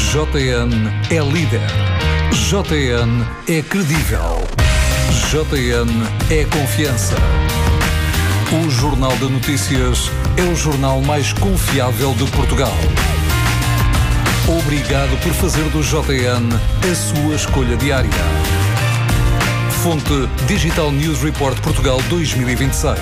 JN é líder. JN é credível. JN é confiança. O Jornal de Notícias é o jornal mais confiável de Portugal. Obrigado por fazer do JN a sua escolha diária. Fonte Digital News Report Portugal 2026.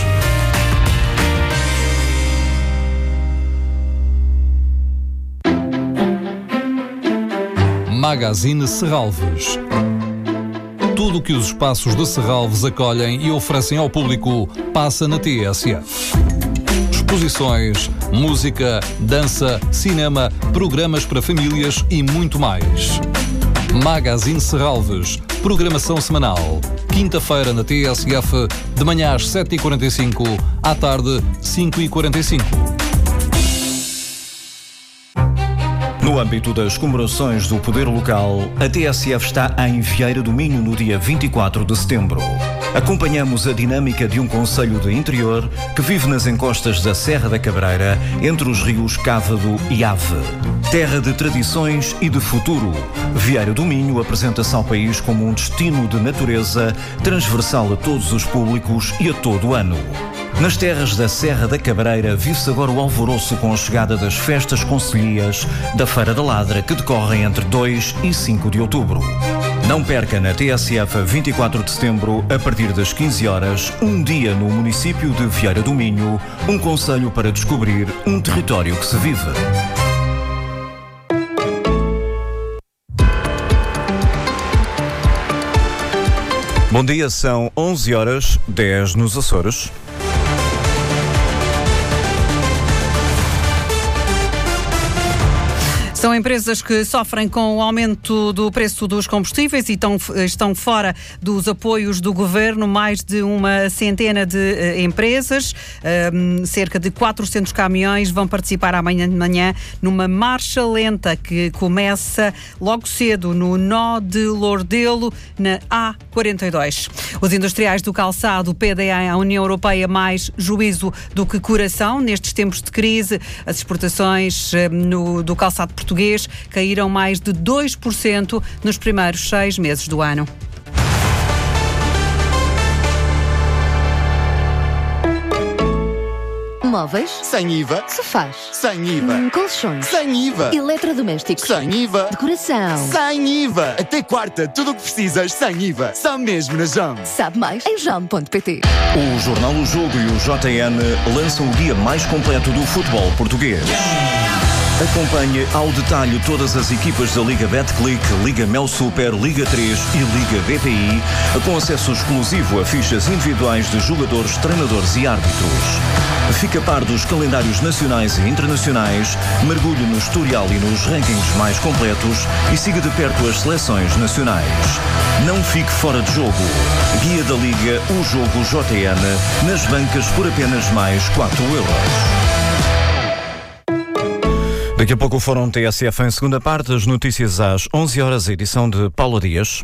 Magazine Serralves. Tudo o que os espaços de Serralves acolhem e oferecem ao público passa na TSF. Exposições, música, dança, cinema, programas para famílias e muito mais. Magazine Serralves. Programação semanal. Quinta-feira na TSF, de manhã às 7h45, à tarde 5h45. No âmbito das comemorações do poder local, a TSF está em Vieira do Minho no dia 24 de setembro. Acompanhamos a dinâmica de um concelho de interior que vive nas encostas da Serra da Cabreira, entre os rios Cávado e Ave. Terra de tradições e de futuro, Vieira do Minho apresenta-se ao país como um destino de natureza transversal a todos os públicos e a todo o ano. Nas terras da Serra da Cabreira vive-se agora o alvoroço com a chegada das festas concelhias da Feira da Ladra, que decorrem entre 2 e 5 de outubro. Não perca na TSF a 24 de setembro, a partir das 15 horas, um dia no município de Vieira do Minho, um concelho para descobrir um território que se vive. Bom dia, são 11h10 nos Açores. São empresas que sofrem com o aumento do preço dos combustíveis e estão fora dos apoios do governo. Mais de uma centena de empresas, cerca de 400 caminhões, vão participar amanhã de manhã numa marcha lenta que começa logo cedo no nó de Lordelo, na A42. Os industriais do calçado pedem à União Europeia mais juízo do que coração. Nestes tempos de crise, as exportações do calçado português caíram mais de 2% nos primeiros 6 meses do ano. Móveis? Sem IVA. Sofás? Sem IVA. Colchões? Sem IVA. Eletrodomésticos? Sem IVA. Decoração? Sem IVA. Até quarta, tudo o que precisas sem IVA. Só mesmo na JAM. Sabe mais em jam.pt. O Jornal O Jogo e o JN lançam o guia mais completo do futebol português. Acompanhe ao detalhe todas as equipas da Liga Betclic, Liga Mel Super, Liga 3 e Liga BPI, com acesso exclusivo a fichas individuais de jogadores, treinadores e árbitros. Fique a par dos calendários nacionais e internacionais, mergulhe no historial e nos rankings mais completos e siga de perto as seleções nacionais. Não fique fora de jogo. Guia da Liga, o Jogo JN, nas bancas por apenas mais 4€. Daqui a pouco o Fórum TSF em segunda parte, as notícias às 11h, edição de Paula Dias.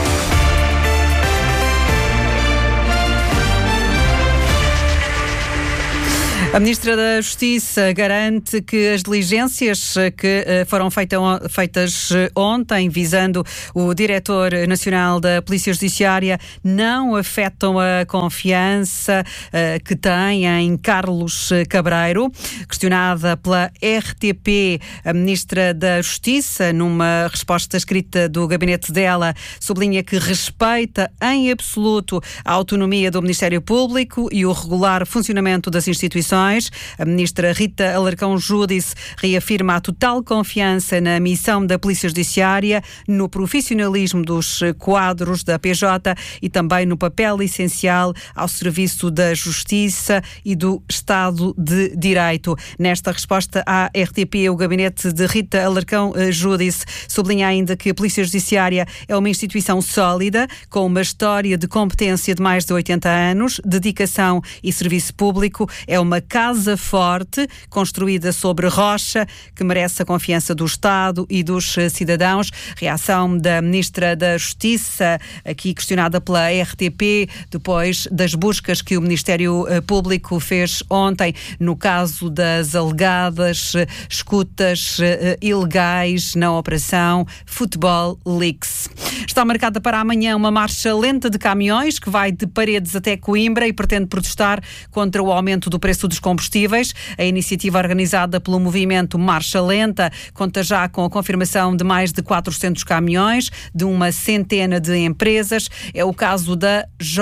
A Ministra da Justiça garante que as diligências que foram feitas ontem, visando o Diretor Nacional da Polícia Judiciária, não afetam a confiança que tem em Carlos Cabreiro. Questionada pela RTP, a Ministra da Justiça, numa resposta escrita do gabinete dela, sublinha que respeita em absoluto a autonomia do Ministério Público e o regular funcionamento das instituições. A ministra Rita Alarcão Júdice reafirma a total confiança na missão da Polícia Judiciária, no profissionalismo dos quadros da PJ e também no papel essencial ao serviço da Justiça e do Estado de Direito. Nesta resposta à RTP, o gabinete de Rita Alarcão Júdice sublinha ainda que a Polícia Judiciária é uma instituição sólida, com uma história de competência de mais de 80 anos, dedicação e serviço público, é uma casa forte, construída sobre rocha, que merece a confiança do Estado e dos cidadãos. Reação da Ministra da Justiça, aqui questionada pela RTP, depois das buscas que o Ministério Público fez ontem no caso das alegadas escutas ilegais na Operação Futebol Leaks. Está marcada para amanhã uma marcha lenta de caminhões que vai de Paredes até Coimbra e pretende protestar contra o aumento do preço dos combustíveis. A iniciativa organizada pelo movimento Marcha Lenta conta já com a confirmação de mais de 400 caminhões de uma centena de empresas. É o caso da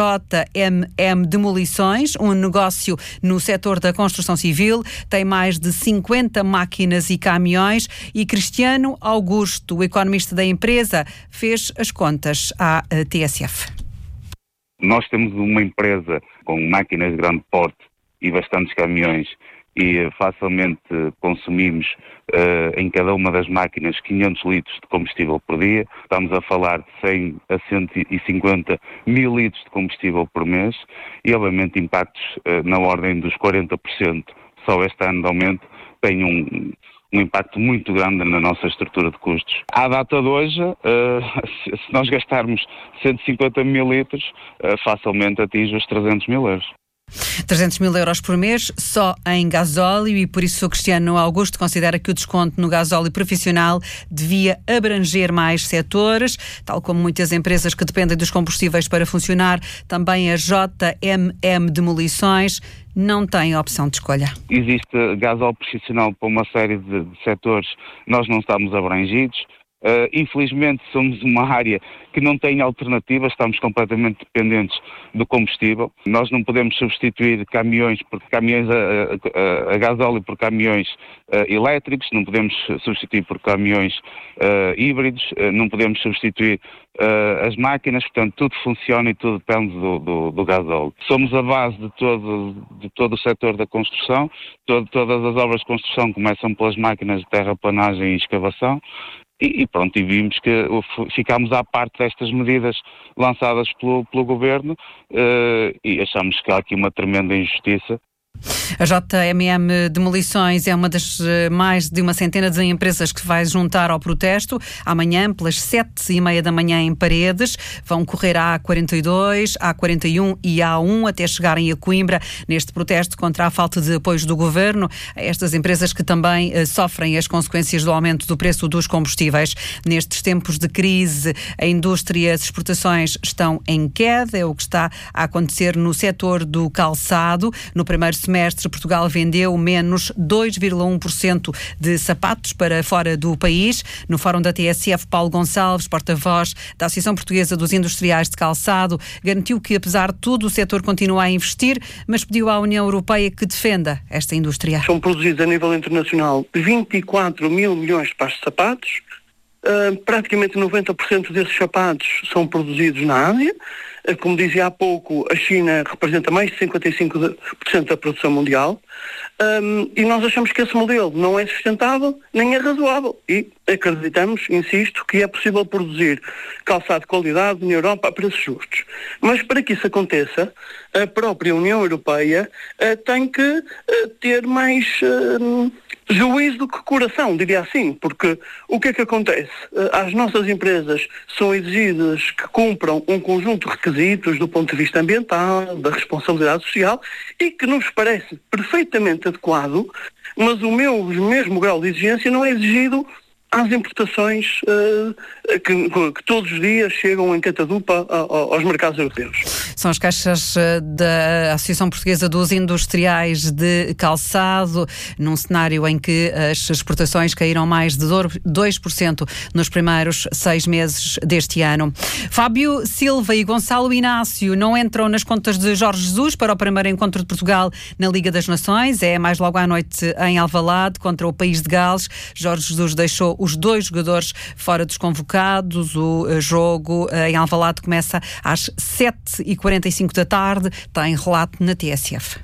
JMM Demolições, um negócio no setor da construção civil. Tem mais de 50 máquinas e caminhões e Cristiano Augusto, o economista da empresa, fez as contas à TSF. Nós temos uma empresa com máquinas de grande porte e bastantes caminhões e facilmente consumimos em cada uma das máquinas 500 litros de combustível por dia. Estamos a falar de 100 a 150 mil litros de combustível por mês e, obviamente, impactos na ordem dos 40%. Só este ano de aumento tem um impacto muito grande na nossa estrutura de custos. À data de hoje, se nós gastarmos 150 mil litros, facilmente atinge os 300 mil euros. 300 mil euros por mês só em gasóleo e por isso o Cristiano Augusto considera que o desconto no gasóleo profissional devia abranger mais setores, tal como muitas empresas que dependem dos combustíveis para funcionar. Também a JMM Demolições não tem opção de escolha. Existe gasóleo profissional para uma série de setores, nós não estamos abrangidos. Infelizmente somos uma área que não tem alternativas, estamos completamente dependentes do combustível. Nós não podemos substituir caminhões a gasóleo por caminhões elétricos, não podemos substituir por caminhões híbridos, não podemos substituir as máquinas, portanto tudo funciona e tudo depende do gasóleo. Somos a base de todo o setor da construção, todas as obras de construção começam pelas máquinas de terraplanagem e escavação. E pronto, e vimos que ficámos à parte destas medidas lançadas pelo Governo e achamos que há aqui uma tremenda injustiça. A JMM Demolições é uma das mais de uma centena de empresas que vai juntar ao protesto. Amanhã, pelas 7h30 da manhã em Paredes, vão correr a A42, A41 e A1 até chegarem a Coimbra neste protesto contra a falta de apoios do Governo a estas empresas que também sofrem as consequências do aumento do preço dos combustíveis. Nestes tempos de crise, a indústria e as exportações estão em queda. É o que está a acontecer no setor do calçado. No primeiro semestre, Portugal vendeu menos 2,1% de sapatos para fora do país. No fórum da TSF, Paulo Gonçalves, porta-voz da Associação Portuguesa dos Industriais de Calçado, garantiu que, apesar de tudo, o setor continua a investir, mas pediu à União Europeia que defenda esta indústria. São produzidos a nível internacional 24 mil milhões de pares de sapatos. Praticamente 90% desses sapatos são produzidos na Ásia. Como dizia há pouco, a China representa mais de 55% da produção mundial e nós achamos que esse modelo não é sustentável nem é razoável e acreditamos, insisto, que é possível produzir calçado de qualidade na Europa a preços justos. Mas para que isso aconteça, a própria União Europeia tem que ter mais juízo do que coração, diria assim, porque o que é que acontece? As nossas empresas são exigidas que cumpram um conjunto de requisitos do ponto de vista ambiental, da responsabilidade social e que nos parece perfeitamente adequado, mas o mesmo grau de exigência não é exigido às importações que todos os dias chegam em catadupa aos mercados europeus. São as queixas da Associação Portuguesa dos Industriais de Calçado, num cenário em que as exportações caíram mais de 2% nos primeiros 6 meses deste ano. Fábio Silva e Gonçalo Inácio não entram nas contas de Jorge Jesus para o primeiro encontro de Portugal na Liga das Nações. É mais logo à noite em Alvalade, contra o País de Gales. Jorge Jesus deixou os 2 jogadores fora dos convocados. O jogo em Alvalade começa às 7h45 da tarde. Tem relato na TSF.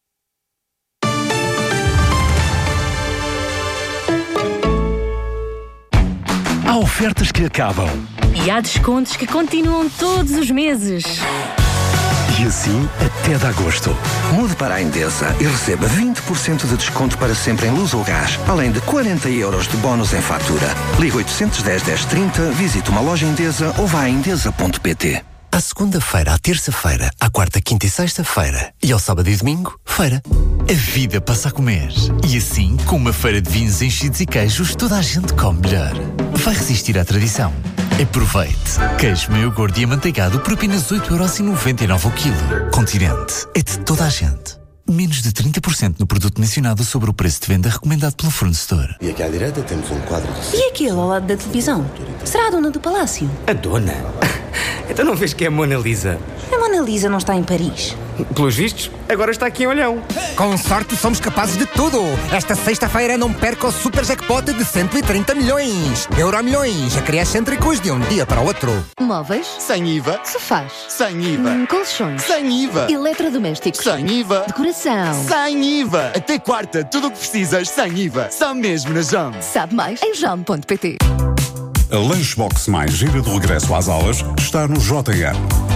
Há ofertas que acabam. E há descontos que continuam todos os meses. E assim até dá gosto. Mude para a Endesa e receba 20% de desconto para sempre em luz ou gás, além de 40 euros de bónus em fatura. Ligue 810 1030, visite uma loja Endesa ou vá a endesa.pt. À segunda-feira, à terça-feira, à quarta, quinta e sexta-feira e ao sábado e domingo, feira. A vida passa a comer. E assim, com uma feira de vinhos, enchidos e queijos, toda a gente come melhor. Vai resistir à tradição. Aproveite. Queijo meio gordo e amanteigado por apenas 8,99€ o quilo. Continente. É de toda a gente. Menos de 30% no produto mencionado sobre o preço de venda recomendado pelo fornecedor. E aqui à direita temos um quadro de... E aquele ao lado da televisão? Será a dona do palácio? A dona? Então não vês que é a Mona Lisa? A Mona Lisa não está em Paris. Pelos vistos, agora está aqui em Olhão. Com sorte somos capazes de tudo. Esta sexta-feira não perca o super jackpot de 130 milhões. Euromilhões, acrescêntricos de um dia para o outro. Móveis. Sem IVA. Sofás. Sem IVA. Colchões. Sem IVA. Eletrodomésticos. Sem IVA. Decoração. Sem IVA. Até quarta, tudo o que precisas sem IVA. Só mesmo na JAM. Sabe mais em jam.pt. A Lunchbox mais gira de regresso às aulas está no JN.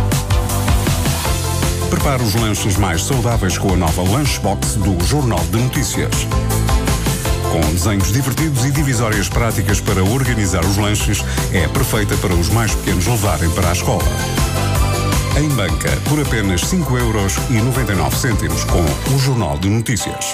Prepare os lanches mais saudáveis com a nova Lunchbox do Jornal de Notícias. Com desenhos divertidos e divisórias práticas para organizar os lanches, é perfeita para os mais pequenos levarem para a escola. Em banca, por apenas 5,99€ com o Jornal de Notícias.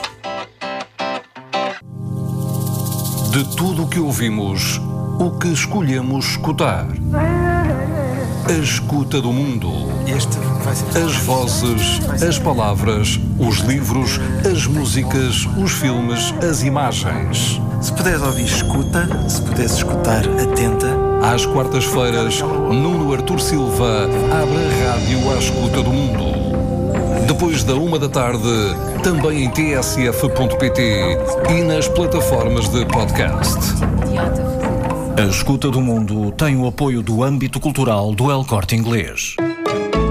De tudo o que ouvimos, o que escolhemos escutar. A escuta do mundo. As vozes, as palavras, os livros, as músicas, os filmes, as imagens. Se puderes ouvir, escuta. Se puderes escutar, atenta. Às quartas-feiras, Nuno Artur Silva abre a rádio à escuta do mundo. Depois da 13h, também em tsf.pt e nas plataformas de podcast. A escuta do mundo tem o apoio do âmbito cultural do El Corte Inglês.